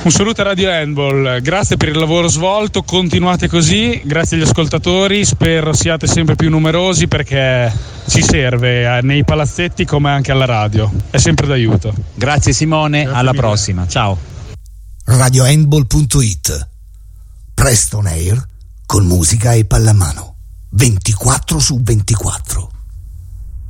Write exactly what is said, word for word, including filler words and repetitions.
Un saluto a Radio Handball, grazie per il lavoro svolto, continuate così, grazie agli ascoltatori, spero siate sempre più numerosi perché ci serve nei palazzetti come anche alla radio, è sempre d'aiuto. Grazie Simone, grazie alla mille. Prossima, ciao. radio handball punto it, Preston Air con musica e pallamano, ventiquattro su ventiquattro.